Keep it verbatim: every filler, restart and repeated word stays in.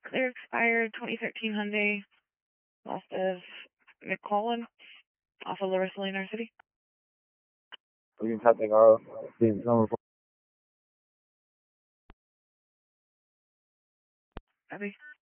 Clear expired twenty thirteen Hyundai, west of McClellan, off of Larissa Lane, our city. We can contact our number. Copy.